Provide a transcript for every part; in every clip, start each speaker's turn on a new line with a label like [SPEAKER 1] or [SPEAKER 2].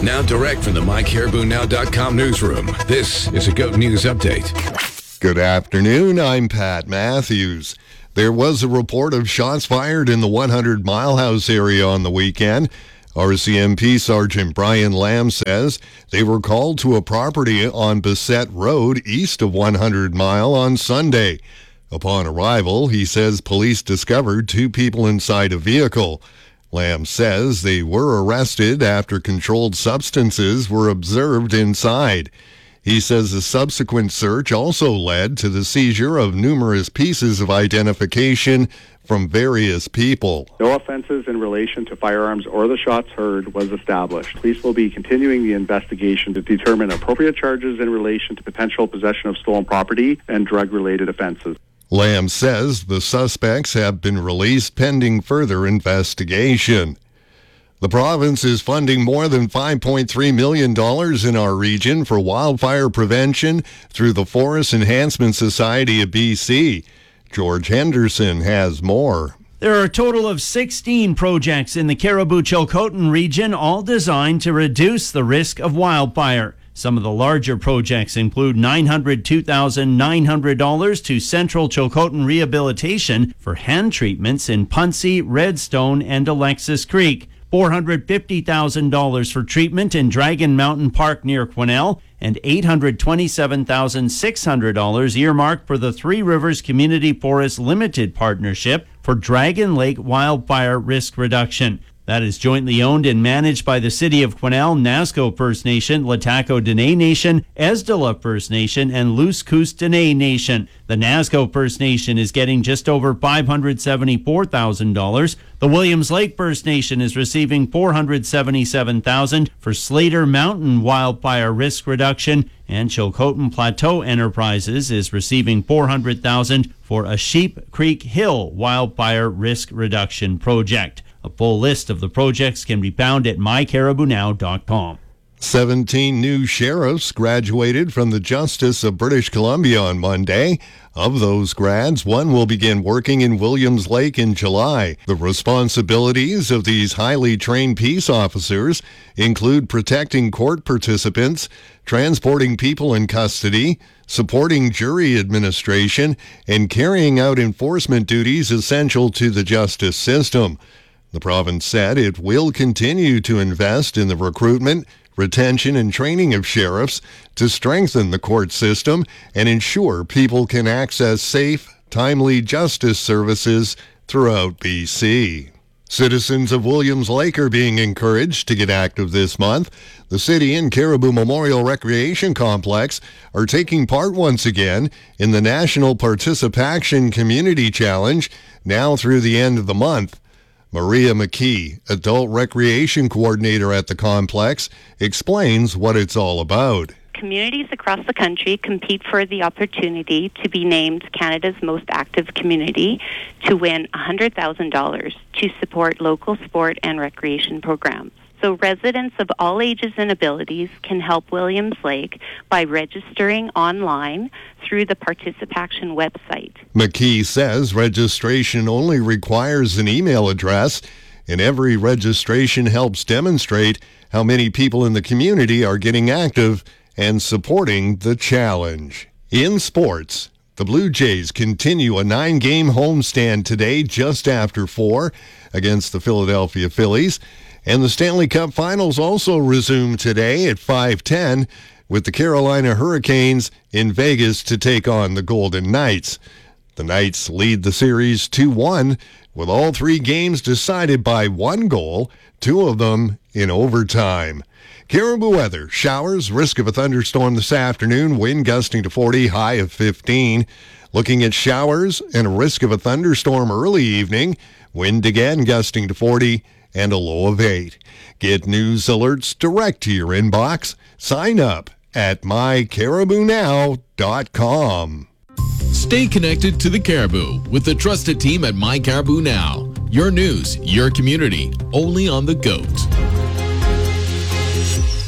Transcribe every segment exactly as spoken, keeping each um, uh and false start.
[SPEAKER 1] Now direct from the my caribou now dot com newsroom, this is a GOAT News Update.
[SPEAKER 2] Good afternoon, I'm Pat Matthews. There was a report of shots fired in the one hundred Mile House area on the weekend. R C M P Sergeant Brian Lamb says they were called to a property on Bassett Road east of one hundred Mile on Sunday. Upon arrival, he says police discovered two people inside a vehicle. Lamb says they were arrested after controlled substances were observed inside. He says a subsequent search also led to the seizure of numerous pieces of identification from various people.
[SPEAKER 3] No offenses in relation to firearms or the shots heard was established. Police will be continuing the investigation to determine appropriate charges in relation to potential possession of stolen property and drug-related offenses.
[SPEAKER 2] Lamb says the suspects have been released pending further investigation. The province is funding more than five point three million dollars in our region for wildfire prevention through the Forest Enhancement Society of B C. George Henderson has more.
[SPEAKER 4] There are a total of sixteen projects in the Caribou-Chilcotin region, all designed to reduce the risk of wildfire. Some of the larger projects include nine hundred two thousand nine hundred dollars to Central Chilcotin Rehabilitation for hand treatments in Puncie, Redstone, and Alexis Creek, four hundred fifty thousand dollars for treatment in Dragon Mountain Park near Quesnel, and eight hundred twenty-seven thousand six hundred dollars earmarked for the Three Rivers Community Forest Limited Partnership for Dragon Lake wildfire risk reduction. That is jointly owned and managed by the City of Quesnel, Nasco First Nation, Lataco Dene Nation, Esdala First Nation, and Luce Coos Dene Nation. The Nasco First Nation is getting just over five hundred seventy-four thousand dollars. The Williams Lake First Nation is receiving four hundred seventy-seven thousand dollars for Slater Mountain wildfire risk reduction, and Chilcotin Plateau Enterprises is receiving four hundred thousand dollars for a Sheep Creek Hill wildfire risk reduction project. A full list of the projects can be found at my caribou now dot com.
[SPEAKER 2] seventeen new sheriffs graduated from the Justice of British Columbia on Monday. Of those grads, one will begin working in Williams Lake in July. The responsibilities of these highly trained peace officers include protecting court participants, transporting people in custody, supporting jury administration, and carrying out enforcement duties essential to the justice system. The province said it will continue to invest in the recruitment, retention, and training of sheriffs to strengthen the court system and ensure people can access safe, timely justice services throughout B C. Citizens of Williams Lake are being encouraged to get active this month. The city and Caribou Memorial Recreation Complex are taking part once again in the National Participation Community Challenge now through the end of the month. Maria McKee, Adult Recreation Coordinator at the complex, explains what it's all about.
[SPEAKER 5] Communities across the country compete for the opportunity to be named Canada's most active community to win one hundred thousand dollars to support local sport and recreation programs. So residents of all ages and abilities can help Williams Lake by registering online through the Participation website.
[SPEAKER 2] McKee says registration only requires an email address, and every registration helps demonstrate how many people in the community are getting active and supporting the challenge. In sports, the Blue Jays continue a nine-game homestand today just after four against the Philadelphia Phillies. And the Stanley Cup Finals also resume today at five ten with the Carolina Hurricanes in Vegas to take on the Golden Knights. The Knights lead the series two one with all three games decided by one goal, two of them in overtime. Caribou weather, showers, risk of a thunderstorm this afternoon, wind gusting to forty, high of fifteen. Looking at showers and a risk of a thunderstorm early evening, wind again gusting to forty, and a low of eight. Get news alerts direct to your inbox. Sign up at my caribou now dot com.
[SPEAKER 6] Stay connected to the Caribou with the trusted team at My Caribou Now. Your news, your community, only on the GOAT.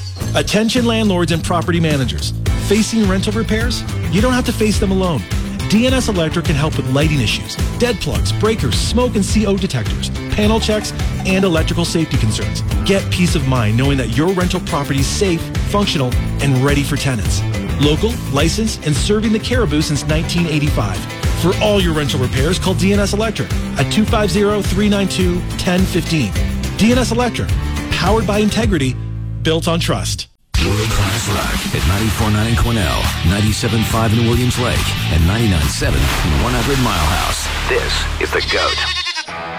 [SPEAKER 7] Attention landlords and property managers. Facing rental repairs? You don't have to face them alone. D N S Electric can help with lighting issues, dead plugs, breakers, smoke and C O detectors, panel checks, and electrical safety concerns. Get peace of mind knowing that your rental property is safe, functional, and ready for tenants. Local, licensed, and serving the Caribou since nineteen eighty-five. For all your rental repairs, call D N S Electric at two five zero, three nine two, one zero one five. D N S Electric, powered by integrity, built on trust.
[SPEAKER 8] World Class Rock at ninety-four point nine in Cornell, ninety-seven point five in Williams Lake, and ninety-nine point seven in one hundred Mile House. This is The GOAT.